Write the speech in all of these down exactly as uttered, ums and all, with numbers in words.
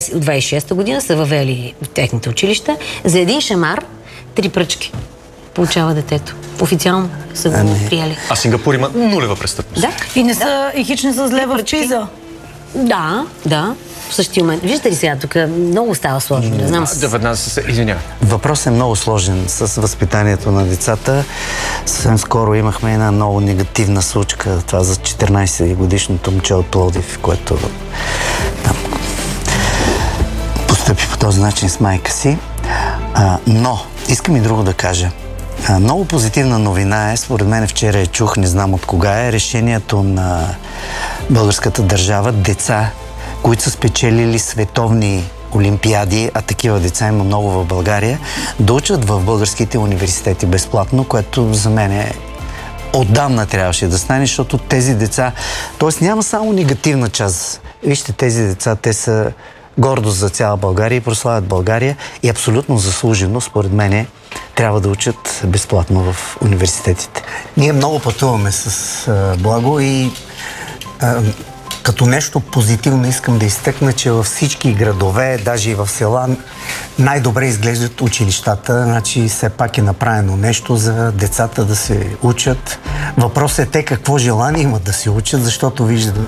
двайсет и шеста година са въвели в техните училища. За един шамар три пръчки получава детето. Официално са го ами... приели. А Сингапур има нулева престъпност. Да. И не са, и хич не са зле в Пиза. Да, да. В същия момент. Виждате ли сега, тук много става сложно. Не знам. Да, веднага се извинявам. Въпросът е много сложен с възпитанието на децата. Съвсем скоро имахме една много негативна случка. Това за четиринайсет годишното момче от Пловдив, което там постъпи по този начин с майка си. А, но, искам и друго да кажа. А, много позитивна новина е, според мен вчера я чух, не знам от кога е, решението на българската държава деца, които са спечелили световни олимпиади, а такива деца има много в България, да учат в българските университети безплатно, което за мен е отдавна трябваше да стане, защото тези деца, т.е. няма само негативна част. Вижте, тези деца, те са гордост за цяла България и прославят България и абсолютно заслужено, според мен, трябва да учат безплатно в университетите. Ние много пътуваме с а, Благо и а, като нещо позитивно искам да изтъкна, че във всички градове, даже и в села, най-добре изглеждат училищата. Значи все пак е направено нещо за децата да се учат. Въпросът е те какво желание имат да се учат, защото виждаме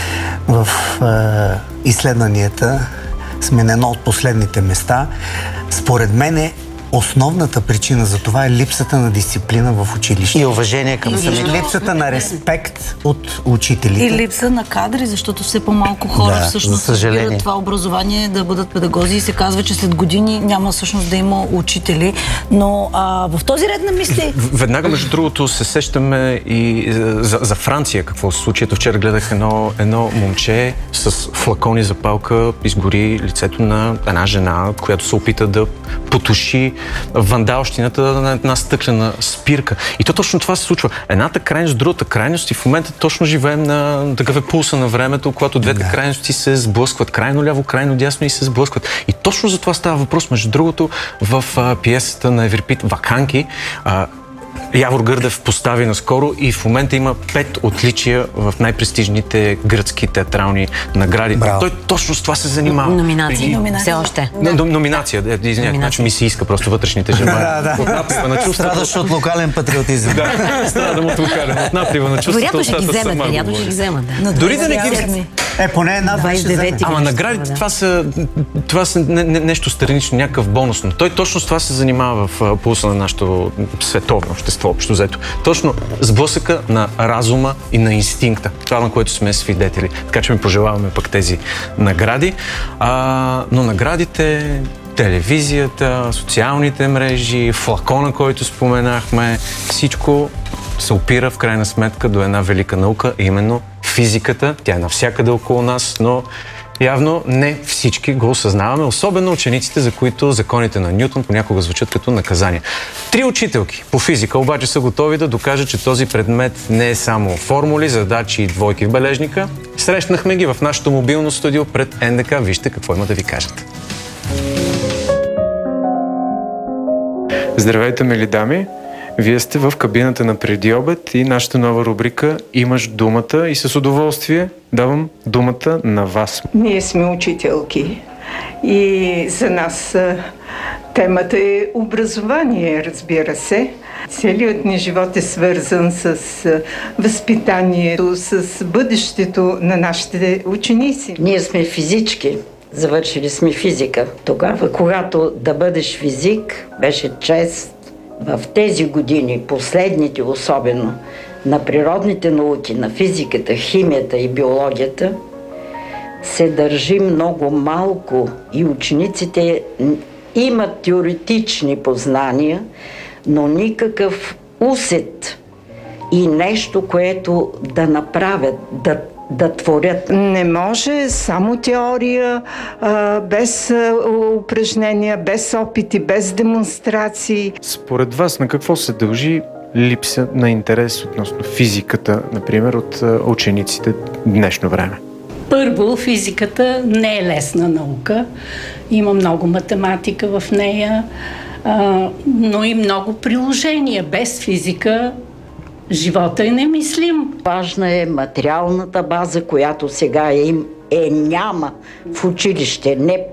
в е, изследванията сме на едно от последните места. Според мен е основната причина за това е липсата на дисциплина в училище. И уважение към самите. Липсата на респект от учителите. И липса на кадри, защото все по-малко хора да, всъщност събират това образование да бъдат педагози и се казва, че след години няма всъщност да има учители. Но а, в този ред на мисли... Веднага, между другото, се сещаме и за, за Франция какво се случи. Ето вчера гледах едно, едно момче с флакони за палка, изгори лицето на една жена, която се опита да потуши вандалщината на една стъклена спирка. И то точно това се случва. Едната крайност, другата крайност и в момента точно живеем на такъв е пулса на времето, когато двете да. крайности се сблъскват. Крайно ляво, крайно дясно и се сблъскват. И точно за това става въпрос. Между другото, в а, пиесата на Еврипид Ваканки, а, Явор Гърдев постави наскоро и в момента има пет отличия в най-престижните гръцки театрални награди. Браво. Той точно с това се занимава. Номинации. Номинация. Все още. Да. Номинация. Да, извинявай, значи ми се иска просто вътрешните желания. Да, да. Страдаш от локален патриотизъм. Да, страдам от локален. От наплива на чувството. Вероятно ще ги вземат, вероятно ще ги вземат. Дори да не ги... Е, поне една двайсет и девети. Ама наградите, това са, това са не, не, нещо странично, някакъв бонус. Но той точно с това се занимава в пулса на нашето световно общество, общо взето. Точно сблъсъка на разума и на инстинкта. Това, на което сме свидетели. Така че ми пожелаваме пък тези награди. А, но наградите, телевизията, социалните мрежи, флакона, който споменахме, всичко се опира в крайна сметка до една велика наука, именно физиката. Тя е навсякъде около нас, но явно не всички го осъзнаваме, особено учениците, за които законите на Нютон понякога звучат като наказания. Три учителки по физика обаче са готови да докажат, че този предмет не е само формули, задачи и двойки в бележника. Срещнахме ги в нашото мобилно студио пред Ен Де Ка. Вижте какво има да ви кажат. Здравейте, мили дами! Вие сте в кабината на Преди обед и нашата нова рубрика «Имаш думата» и с удоволствие давам думата на вас. Ние сме учителки и за нас темата е образование, разбира се. Целият ни живот е свързан с възпитанието, с бъдещето на нашите ученици. Ние сме физички. Завършили сме физика. Тогава, когато да бъдеш физик, беше чест. В тези години, последните особено, на природните науки, на физиката, химията и биологията, се държи много малко и учениците имат теоретични познания, но никакъв усет и нещо, което да направят, да да творят. Не може само теория, без упражнения, без опити, без демонстрации. Според вас на какво се дължи липса на интерес относно физиката, например, от учениците в днешно време? Първо, физиката не е лесна наука. Има много математика в нея, но и много приложения. Без физика живота е немислим. Важна е материалната база, която сега е, е няма в училище. Не